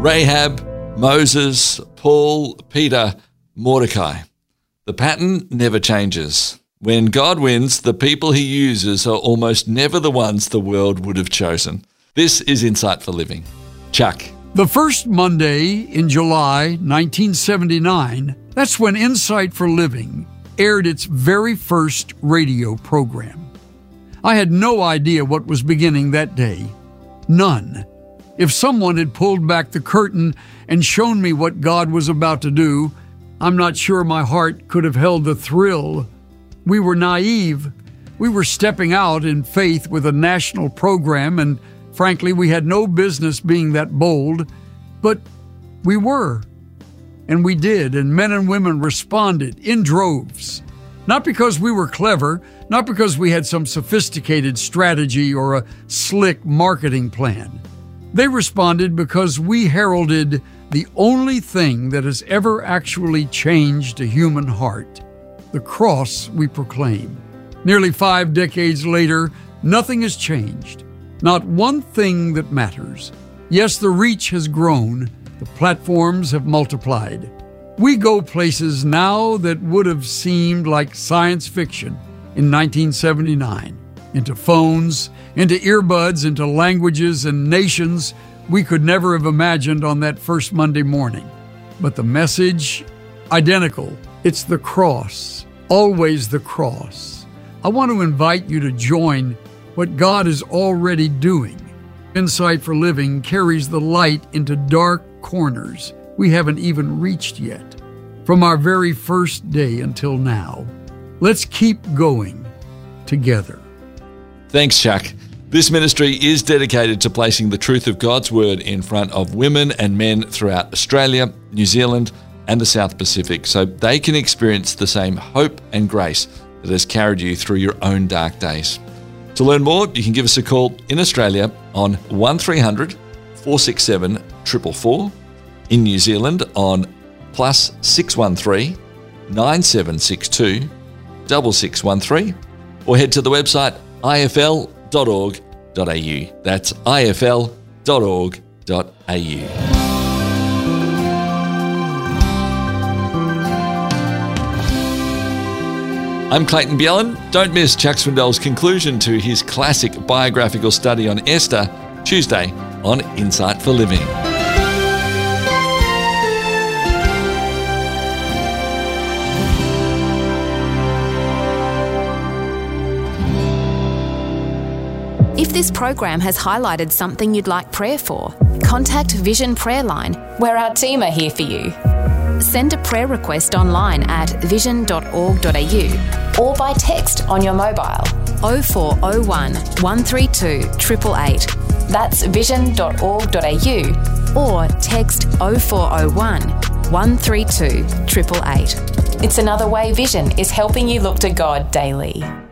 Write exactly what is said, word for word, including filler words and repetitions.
Rahab, Moses, Paul, Peter, Mordecai. The pattern never changes. When God wins, the people he uses are almost never the ones the world would have chosen. This is Insight for Living. Chuck. The first Monday in July nineteen seventy-nine, that's when Insight for Living aired its very first radio program. I had no idea what was beginning that day. None. If someone had pulled back the curtain and shown me what God was about to do, I'm not sure my heart could have held the thrill. We were naive. We were stepping out in faith with a national program, and frankly, we had no business being that bold, but we were. And we did, and men and women responded in droves. Not because we were clever, not because we had some sophisticated strategy or a slick marketing plan. They responded because we heralded the only thing that has ever actually changed a human heart. The cross we proclaim. Nearly five decades later, nothing has changed. Not one thing that matters. Yes, the reach has grown. The platforms have multiplied. We go places now that would have seemed like science fiction in nineteen seventy-nine. Into phones, into earbuds, into languages and nations we could never have imagined on that first Monday morning. But the message, identical. It's the cross, always the cross. I want to invite you to join what God is already doing. Insight for Living carries the light into dark corners we haven't even reached yet. From our very first day until now, let's keep going together. Thanks, Chuck. This ministry is dedicated to placing the truth of God's Word in front of women and men throughout Australia, New Zealand, and the South Pacific, so they can experience the same hope and grace that has carried you through your own dark days. To learn more, you can give us a call in Australia on one three hundred, four six seven, four four four, in New Zealand on plus six one three, nine seven six two, six six one three, or head to the website I F L dot org dot A U. That's I F L dot org dot A U. I'm Clayton Bjellan. Don't miss Chuck Swindoll's conclusion to his classic biographical study on Esther, Tuesday on Insight for Living. If this program has highlighted something you'd like prayer for, contact Vision Prayer Line, where our team are here for you. Send a prayer request online at vision dot org dot A U or by text on your mobile oh four oh one, one three two, eight eight eight. That's vision dot org dot A U or text oh four oh one, one three two, eight eight eight. It's another way Vision is helping you look to God daily.